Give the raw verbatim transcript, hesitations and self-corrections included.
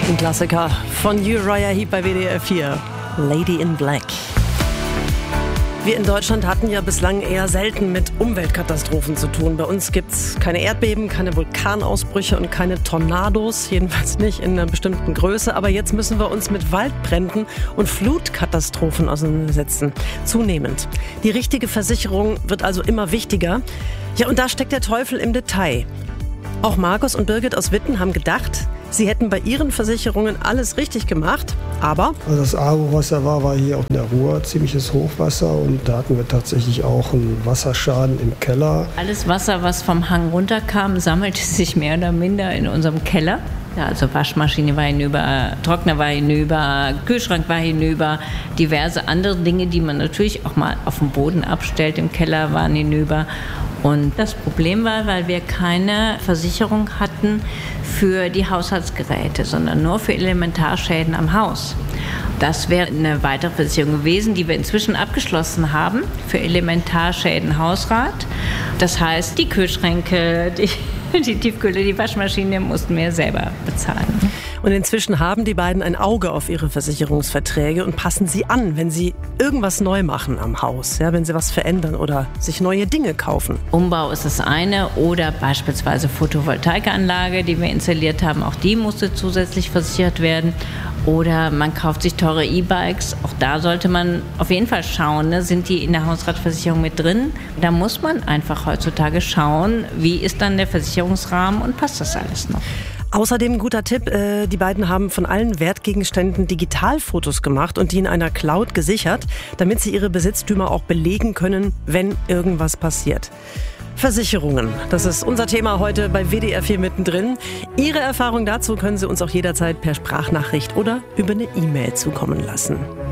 Ein Klassiker von Uriah Heep bei W D R vier. Lady in Black. Wir in Deutschland hatten ja bislang eher selten mit Umweltkatastrophen zu tun. Bei uns gibt's keine Erdbeben, keine Vulkanausbrüche und keine Tornados, jedenfalls nicht in einer bestimmten Größe. Aber jetzt müssen wir uns mit Waldbränden und Flutkatastrophen auseinandersetzen. Zunehmend. Die richtige Versicherung wird also immer wichtiger. Ja, und da steckt der Teufel im Detail. Auch Markus und Birgit aus Witten haben gedacht, sie hätten bei ihren Versicherungen alles richtig gemacht, aber... Also das Aargau-Wasser war, war hier auf der Ruhr ziemliches Hochwasser und da hatten wir tatsächlich auch einen Wasserschaden im Keller. Alles Wasser, was vom Hang runterkam, sammelte sich mehr oder minder in unserem Keller. Ja, also Waschmaschine war hinüber, Trockner war hinüber, Kühlschrank war hinüber, diverse andere Dinge, die man natürlich auch mal auf dem Boden abstellt im Keller, waren hinüber. Und das Problem war, weil wir keine Versicherung hatten für die Haushaltsgeräte, sondern nur für Elementarschäden am Haus. Das wäre eine weitere Versicherung gewesen, die wir inzwischen abgeschlossen haben für Elementarschäden Hausrat. Das heißt, die Kühlschränke, die, die Tiefkühle, die Waschmaschine mussten wir selber bezahlen. Und inzwischen haben die beiden ein Auge auf ihre Versicherungsverträge und passen sie an, wenn sie irgendwas neu machen am Haus, ja, wenn sie was verändern oder sich neue Dinge kaufen. Umbau ist das eine oder beispielsweise Photovoltaikanlage, die wir installiert haben, auch die musste zusätzlich versichert werden. Oder man kauft sich teure E-Bikes, auch da sollte man auf jeden Fall schauen, ne? Sind die in der Hausratversicherung mit drin? Da muss man einfach heutzutage schauen, wie ist dann der Versicherungsrahmen und passt das alles noch? Außerdem ein guter Tipp, äh, die beiden haben von allen Wertgegenständen Digitalfotos gemacht und die in einer Cloud gesichert, damit sie ihre Besitztümer auch belegen können, wenn irgendwas passiert. Versicherungen, das ist unser Thema heute bei W D R vier mittendrin. Ihre Erfahrung dazu können Sie uns auch jederzeit per Sprachnachricht oder über eine E-Mail zukommen lassen.